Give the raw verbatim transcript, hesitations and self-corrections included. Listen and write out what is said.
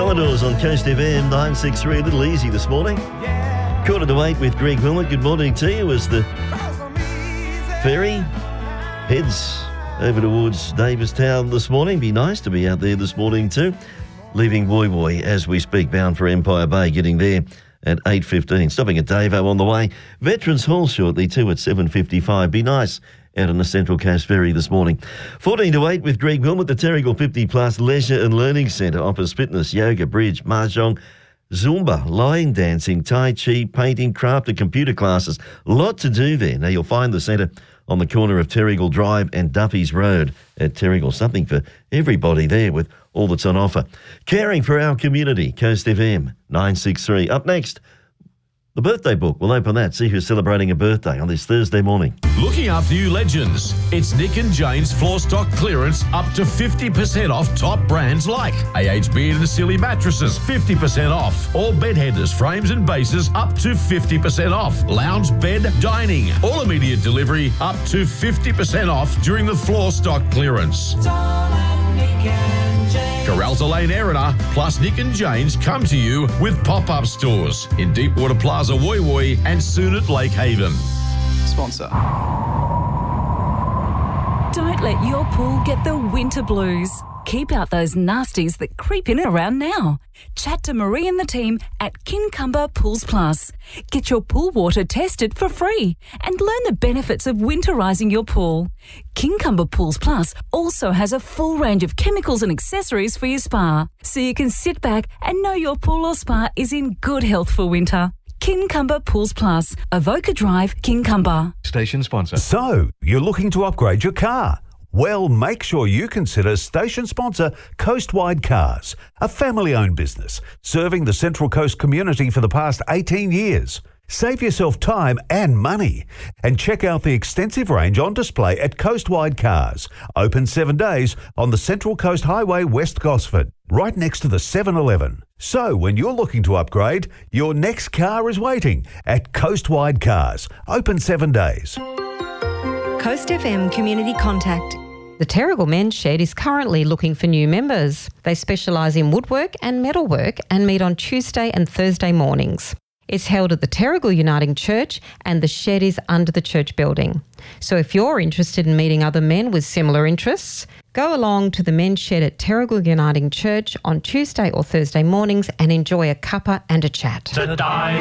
Commodores on Coast F M nine six three. A little easy this morning. Quarter to eight with Greg Wilmot. Good morning to you as the ferry heads over towards Davistown this morning. Be nice to be out there this morning too. Leaving Woy Woy as we speak, bound for Empire Bay, getting there at eight fifteen. Stopping at Davo on the way. Veterans Hall shortly too at seven fifty-five. Be nice out on the Central Coast Ferry this morning. fourteen to eight with Greg Wilmot. The Terrigal fifty Plus Leisure and Learning Centre offers fitness, yoga, bridge, mahjong, Zumba, line dancing, Tai Chi, painting, craft and computer classes. Lot to do there. Now you'll find the centre on the corner of Terrigal Drive and Duffy's Road at Terrigal. Something for everybody there with all that's on offer. Caring for our community, Coast F M nine six three. Up next, the birthday book. We'll open that, see who's celebrating a birthday on this Thursday morning. Looking after you legends. It's Nick and Jane's floor stock clearance up to fifty percent off top brands like A H Beard and Silly mattresses, fifty percent off. All bed headers, frames and bases up to fifty percent off. Lounge bed, dining, all immediate delivery up to fifty percent off during the floor stock clearance. Corralta Lane Erina plus Nick and Jane's come to you with pop-up stores in Deepwater Plaza Woy Woy and soon at Lake Haven. Sponsor. Don't let your pool get the winter blues. Keep out those nasties that creep in around now. Chat to Marie and the team at Kincumber Pools Plus. Get your pool water tested for free and learn the benefits of winterising your pool. Kincumber Pools Plus also has a full range of chemicals and accessories for your spa, so you can sit back and know your pool or spa is in good health for winter. Kincumber Pools Plus, Avoca Drive, Kincumber. Station sponsor. So, you're looking to upgrade your car? Well, make sure you consider station sponsor Coastwide Cars, a family-owned business serving the Central Coast community for the past eighteen years. Save yourself time and money and check out the extensive range on display at Coastwide Cars, open seven days on the Central Coast Highway, West Gosford, right next to the seven eleven. So when you're looking to upgrade, your next car is waiting at Coastwide Cars, open seven days. Coast F M Community Contact. The Terrigal Men's Shed is currently looking for new members. They specialise in woodwork and metalwork and meet on Tuesday and Thursday mornings. It's held at the Terrigal Uniting Church and the shed is under the church building. So if you're interested in meeting other men with similar interests, go along to the Men's Shed at Terrigal Uniting Church on Tuesday or Thursday mornings and enjoy a cuppa and a chat. To die